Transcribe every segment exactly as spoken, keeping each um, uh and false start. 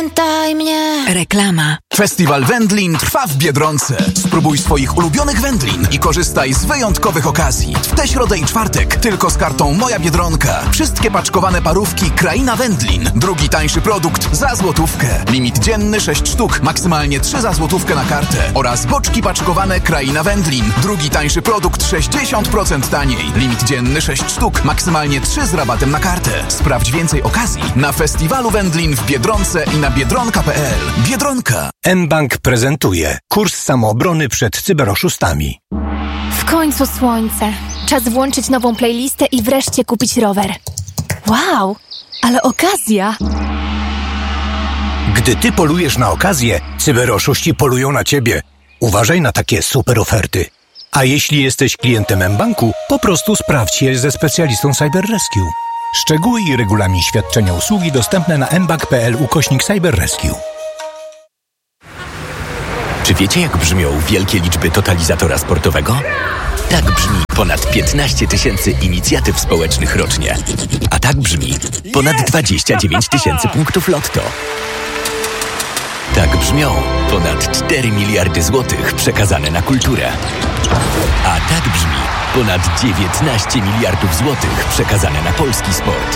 Pamiętaj mnie. Reklama. Festiwal Wędlin trwa w Biedronce. Spróbuj swoich ulubionych wędlin i korzystaj z wyjątkowych okazji. W tę środę i czwartek tylko z kartą Moja Biedronka. Wszystkie paczkowane parówki Kraina Wędlin. Drugi tańszy produkt za złotówkę. Limit dzienny sześć sztuk, maksymalnie trzy za złotówkę na kartę. Oraz boczki paczkowane Kraina Wędlin. Drugi tańszy produkt sześćdziesiąt procent taniej. Limit dzienny sześć sztuk, maksymalnie trzy z rabatem na kartę. Sprawdź więcej okazji na Festiwalu Wędlin w Biedronce i na biedronka kropka p l. Biedronka. mBank prezentuje kurs samoobrony przed cyberoszustami. W końcu słońce. Czas włączyć nową playlistę i wreszcie kupić rower. Wow, ale okazja! Gdy ty polujesz na okazję, cyberoszuści polują na ciebie. Uważaj na takie super oferty. A jeśli jesteś klientem mBanku, po prostu sprawdź je ze specjalistą CyberRescue. Szczegóły i regulamin świadczenia usługi dostępne na mbank kropka p l ukośnik CyberRescue. Czy wiecie, jak brzmią wielkie liczby totalizatora sportowego? Tak brzmi ponad piętnaście tysięcy inicjatyw społecznych rocznie. A tak brzmi ponad dwadzieścia dziewięć tysięcy punktów lotto. Tak brzmią ponad cztery miliardy złotych przekazane na kulturę. A tak brzmi ponad dziewiętnaście miliardów złotych przekazane na polski sport.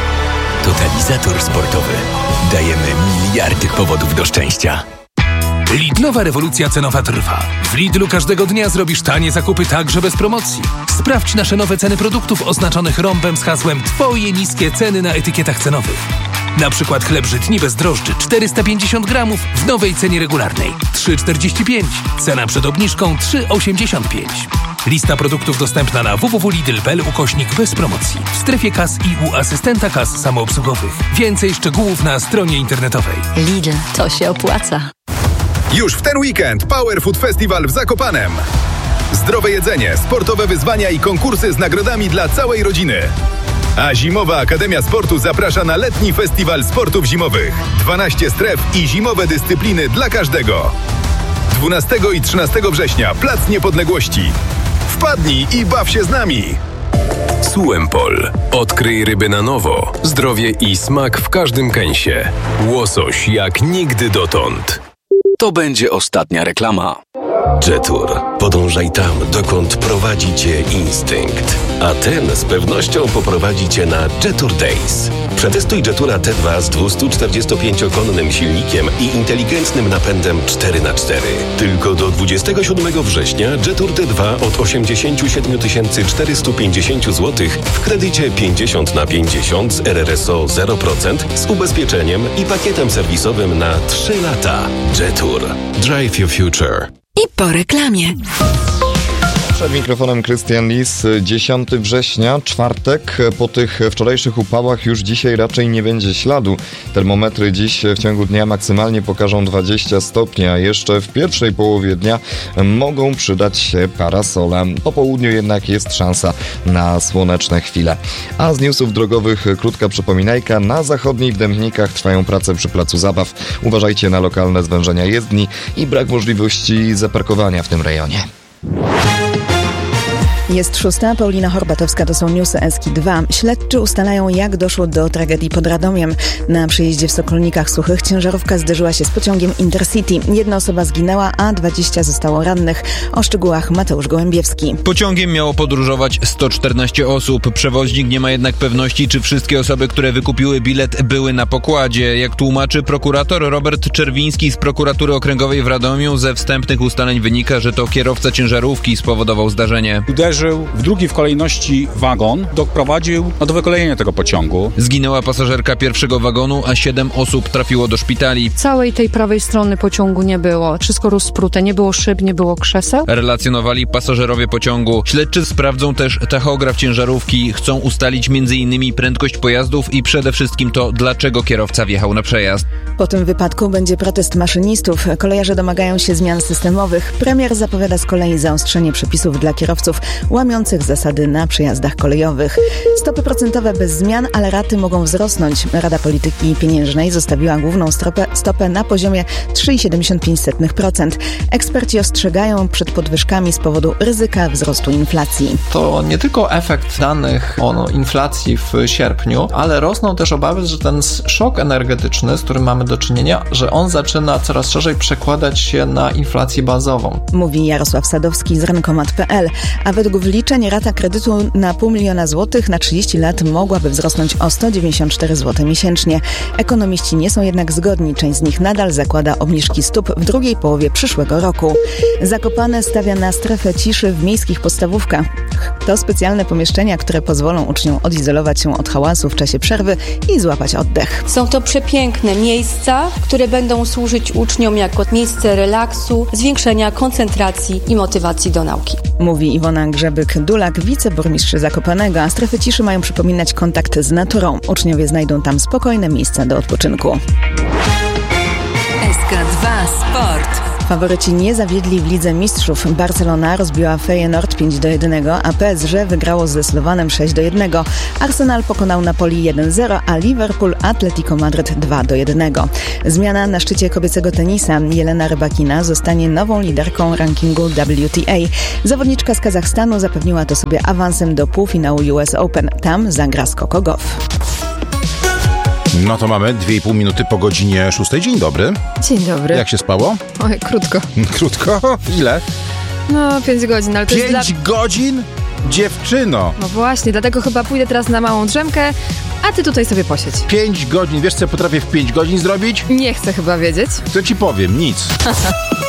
Totalizator sportowy. Dajemy miliardy powodów do szczęścia. Lidlowa rewolucja cenowa trwa. W Lidlu każdego dnia zrobisz tanie zakupy także bez promocji. Sprawdź nasze nowe ceny produktów oznaczonych rąbem z hasłem Twoje niskie ceny na etykietach cenowych. Na przykład chleb żytni bez drożdży czterysta pięćdziesiąt gramów w nowej cenie regularnej trzy czterdzieści pięć. Cena przed obniżką trzy osiemdziesiąt pięć. Lista produktów dostępna na w w w kropka lidl kropka p l ukośnik bez promocji. W strefie kas i u asystenta kas samoobsługowych. Więcej szczegółów na stronie internetowej. Lidl, to się opłaca. Już w ten weekend Power Food Festival w Zakopanem. Zdrowe jedzenie, sportowe wyzwania i konkursy z nagrodami dla całej rodziny. A Zimowa Akademia Sportu zaprasza na letni festiwal sportów zimowych. dwanaście stref i zimowe dyscypliny dla każdego. dwunastego i trzynastego września Plac Niepodległości. Wpadnij i baw się z nami! Suempol. Odkryj ryby na nowo. Zdrowie i smak w każdym kęsie. Łosoś jak nigdy dotąd. To będzie ostatnia reklama. Jetur. Podążaj tam, dokąd prowadzi cię instynkt. A ten z pewnością poprowadzi cię na Jetur Days. Przetestuj Jetura T dwa z dwustuczterdziestopięciokonnym silnikiem i inteligentnym napędem cztery na cztery. Tylko do dwudziestego siódmego września Jetur T dwa od osiemdziesiąt siedem tysięcy czterysta pięćdziesiąt złotych w kredycie pięćdziesiąt na pięćdziesiąt z R R S O zero procent z ubezpieczeniem i pakietem serwisowym na trzy lata. Jetur. Drive your future. I po reklamie. Przed mikrofonem Krystian Lis. dziesiątego września, czwartek. Po tych wczorajszych upałach już dzisiaj raczej nie będzie śladu. Termometry dziś w ciągu dnia maksymalnie pokażą dwadzieścia stopni, a jeszcze w pierwszej połowie dnia mogą przydać się parasole. Po południu jednak jest szansa na słoneczne chwile. A z newsów drogowych krótka przypominajka. Na zachodniej w Dębnikach trwają prace przy placu zabaw. Uważajcie na lokalne zwężenia jezdni i brak możliwości zaparkowania w tym rejonie. Jest szósta, Paulina Horbatowska, to są newsy Eski dwa. Śledczy ustalają, jak doszło do tragedii pod Radomiem. Na przyjeździe w Sokolnikach Suchych ciężarówka zderzyła się z pociągiem Intercity. Jedna osoba zginęła, a dwadzieścia zostało rannych. O szczegółach Mateusz Gołębiewski. Pociągiem miało podróżować sto czternaście osób. Przewoźnik nie ma jednak pewności, czy wszystkie osoby, które wykupiły bilet, były na pokładzie. Jak tłumaczy prokurator Robert Czerwiński z prokuratury okręgowej w Radomiu, ze wstępnych ustaleń wynika, że to kierowca ciężarówki spowodował zdarzenie. Uderzył w drugi w kolejności wagon, doprowadził do wykolejenia tego pociągu. Zginęła pasażerka pierwszego wagonu, a siedem osób trafiło do szpitali. Całej tej prawej strony pociągu nie było. Wszystko rozprute, nie było szyb, nie było krzeseł. Relacjonowali pasażerowie pociągu. Śledczy sprawdzą też tachograf ciężarówki. Chcą ustalić między innymi prędkość pojazdów i przede wszystkim to, dlaczego kierowca wjechał na przejazd. Po tym wypadku będzie protest maszynistów. Kolejarze domagają się zmian systemowych. Premier zapowiada z kolei zaostrzenie przepisów dla kierowców łamiących zasady na przejazdach kolejowych. Stopy procentowe bez zmian, ale raty mogą wzrosnąć. Rada Polityki Pieniężnej zostawiła główną stopę, stopę na poziomie trzy przecinek siedemdziesiąt pięć procent. Eksperci ostrzegają przed podwyżkami z powodu ryzyka wzrostu inflacji. To nie tylko efekt danych o inflacji w sierpniu, ale rosną też obawy, że ten szok energetyczny, z którym mamy do czynienia, że on zaczyna coraz szerzej przekładać się na inflację bazową. Mówi Jarosław Sadowski z Rankomat kropka pe el, a według wliczeń rata kredytu na pół miliona złotych na trzydzieści lat mogłaby wzrosnąć o sto dziewięćdziesiąt cztery złote miesięcznie. Ekonomiści nie są jednak zgodni. Część z nich nadal zakłada obniżki stóp w drugiej połowie przyszłego roku. Zakopane stawia na strefę ciszy w miejskich podstawówkach. To specjalne pomieszczenia, które pozwolą uczniom odizolować się od hałasu w czasie przerwy i złapać oddech. Są to przepiękne miejsca, które będą służyć uczniom jako miejsce relaksu, zwiększenia koncentracji i motywacji do nauki. Mówi Iwona Grzebyk-Dulak, wiceburmistrz Zakopanego, a strefy ciszy mają przypominać kontakt z naturą. Uczniowie znajdą tam spokojne miejsca do odpoczynku. S K dwa Sport. Faworyci nie zawiedli w Lidze Mistrzów. Barcelona rozbiła Feyenoord pięć do jednego, a P S G wygrało ze Slowanem sześć do jednego. Arsenal pokonał Napoli jeden zero, a Liverpool Atletico Madryt dwa do jednego. Zmiana na szczycie kobiecego tenisa. Jelena Rybakina zostanie nową liderką rankingu W T A. Zawodniczka z Kazachstanu zapewniła to sobie awansem do półfinału U S Open. Tam zagra z Coco Gauff. No to mamy dwie i pół minuty po godzinie szóstej. Dzień dobry. Dzień dobry. Jak się spało? Oj, krótko. Krótko? Ile? No, pięć godzin, ale to Pięć jest dla... godzin? Dziewczyno! No właśnie, dlatego chyba pójdę teraz na małą drzemkę, a ty tutaj sobie posiedź. Pięć godzin. Wiesz, co ja potrafię w pięć godzin zrobić? Nie chcę chyba wiedzieć. To ci powiem, nic.